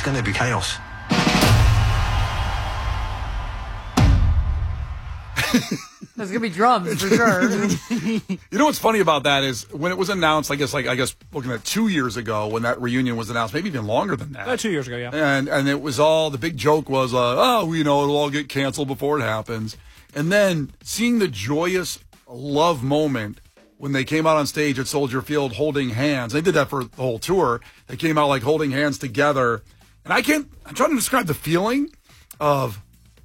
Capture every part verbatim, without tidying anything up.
going to be chaos. There's gonna be drums for sure. You know what's funny about that is when it was announced, I guess like I guess looking at two years ago when that reunion was announced, maybe even longer than that. Uh, two years ago, yeah. And and it was all the big joke was, uh, oh, you know, it'll all get canceled before it happens. And then seeing the joyous love moment when they came out on stage at Soldier Field holding hands. They did that for the whole tour. They came out like holding hands together. And I can't, I'm trying to describe the feeling of,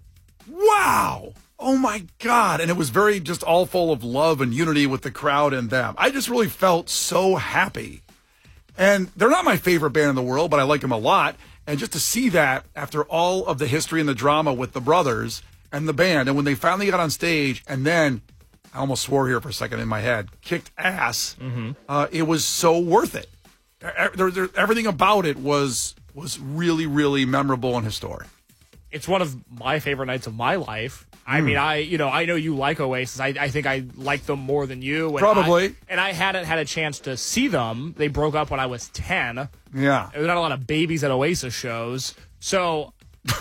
wow. Oh, my God. And it was very just all full of love and unity with the crowd and them. I just really felt so happy. And they're not my favorite band in the world, but I like them a lot. And just to see that after all of the history and the drama with the brothers and the band, and when they finally got on stage and then, I almost swore here for a second in my head, kicked ass, mm-hmm. uh, it was so worth it. There, there, everything about it was was really, really memorable and historic. It's one of my favorite nights of my life. I mean, I you know I know you like Oasis. I, I think I like them more than you. And Probably. I, and I hadn't had a chance to see them. They broke up when I was ten. Yeah. There were not a lot of babies at Oasis shows. So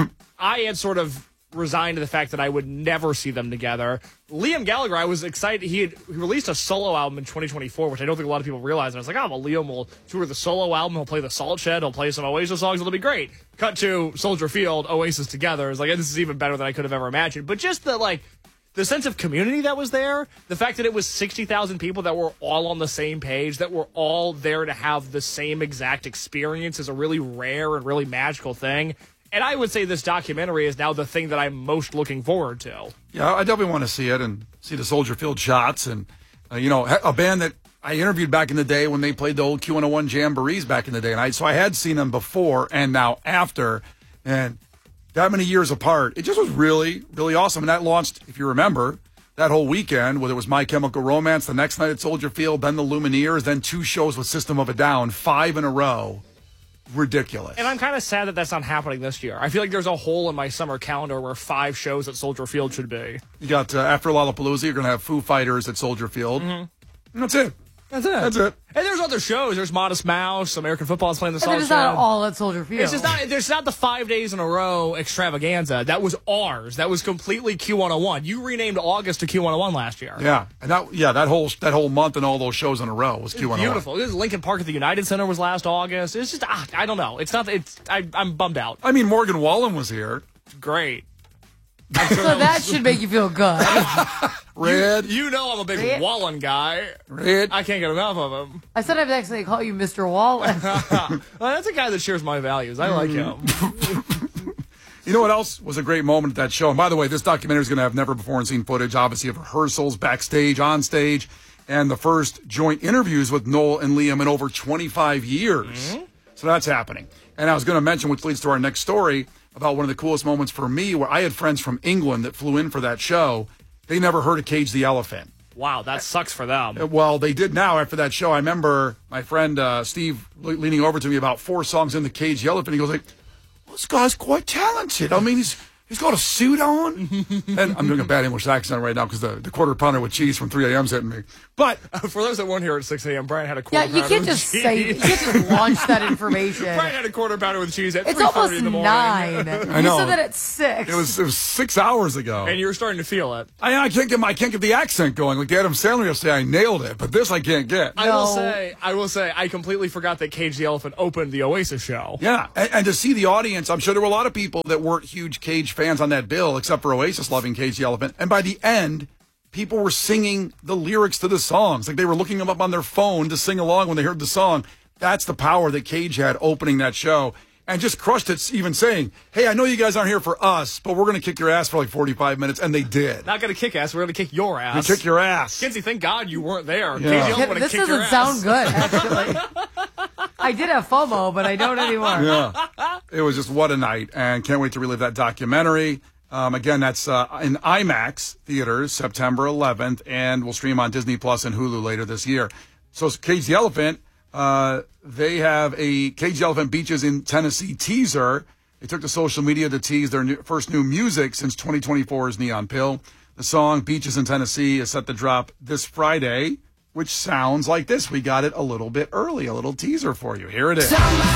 I had sort of resigned to the fact that I would never see them together. Liam Gallagher, I was excited. He had he released a solo album in twenty twenty-four, which I don't think a lot of people realize. And I was like, oh, well, Liam will tour the solo album. He'll play the Salt Shed. He'll play some Oasis songs. It'll be great. Cut to Soldier Field, Oasis together. It's like, this is even better than I could have ever imagined. But just the, like, the sense of community that was there, the fact that it was sixty thousand people that were all on the same page, that were all there to have the same exact experience is a really rare and really magical thing. And I would say this documentary is now the thing that I'm most looking forward to. Yeah, I definitely want to see it and see the Soldier Field shots. And, uh, you know, a band that I interviewed back in the day when they played the old Q one oh one Jamborees back in the day. And I, so I had seen them before and now after. And that many years apart, it just was really, really awesome. And that launched, if you remember, that whole weekend, whether it was My Chemical Romance, the next night at Soldier Field, then the Lumineers, then two shows with System of a Down, five in a row. Ridiculous. And I'm kind of sad that that's not happening this year. I feel like there's a hole in my summer calendar where five shows at Soldier Field should be. You got, uh, after Lollapalooza, you're going to have Foo Fighters at Soldier Field. Mm-hmm. And that's it. That's it. That's it. And there's other shows. There's Modest Mouse. American Football is playing the But Salt it's Shed. not all at Soldier Field. It's just not. There's not the five days in a row extravaganza. That was ours. That was completely Q one oh one. You renamed August to Q one oh one last year. Yeah, and that yeah that whole that whole month and all those shows in a row was Q one oh one. Beautiful. It was Lincoln Park at the United Center was last August. It's just ah, I don't know. It's not. It's I, I'm bummed out. I mean, Morgan Wallen was here. Great. So that should make you feel good. Red. You, you know I'm a big Red. Wallen guy. Red. I can't get enough of him. I sometimes actually call you Mister Wallen. Well, that's a guy that shares my values. I like him. You know what else was a great moment at that show? And by the way, this documentary is going to have never before seen footage, obviously, of rehearsals, backstage, on stage, and the first joint interviews with Noel and Liam in over twenty-five years. Mm-hmm. So that's happening. And I was going to mention, which leads to our next story, about one of the coolest moments for me, where I had friends from England that flew in for that show. They never heard of Cage the Elephant. Wow, that sucks for them. Well, they did now after that show. I remember my friend uh, Steve leaning over to me about four songs into Cage the Elephant. He goes like, well, this guy's quite talented. I mean, he's he's got a suit on. And I'm doing a bad English accent right now because the, the quarter pounder with cheese from three a m 's hitting me. But for those that weren't here at six a m, Brian had a quarter Yeah, you pounder can't with just cheese. say, you can't just launch that information. Brian had a quarter pounder with cheese at It's three thirty almost in the morning. nine. I You know. said that at six. it was it was six hours ago. And you're starting to feel it. I, I can't get my I can't get the accent going. Like the Adam Sandler yesterday, I nailed it, but this I can't get. I will No. say, I will say, I completely forgot that Cage the Elephant opened the Oasis show. Yeah, and, and to see the audience, I'm sure there were a lot of people that weren't huge Cage fans on that bill, except for Oasis loving Cage the Elephant. And by the end, people were singing the lyrics to the songs. Like they were looking them up on their phone to sing along when they heard the song. That's the power that Cage had opening that show. And just crushed it, even saying, hey, I know you guys aren't here for us, but we're going to kick your ass for like forty-five minutes. And they did. Not going to kick ass, we're going to kick your ass. You kick your ass. Kinsey, thank God you weren't there. Yeah. Cage the Elephant This kick your doesn't ass. sound good, actually. I did have FOMO, but I don't anymore. Yeah. It was just what a night. And can't wait to relive that documentary. Um, again, that's uh, in IMAX theaters, September eleventh, and we'll stream on Disney Plus and Hulu later this year. So Cage the Elephant, uh, they have a Cage the Elephant Beaches in Tennessee teaser. They took to social media to tease their new, first new music since twenty twenty-four's Neon Pill. The song Beaches in Tennessee is set to drop this Friday, which sounds like this. We got it a little bit early, a little teaser for you. Here it is.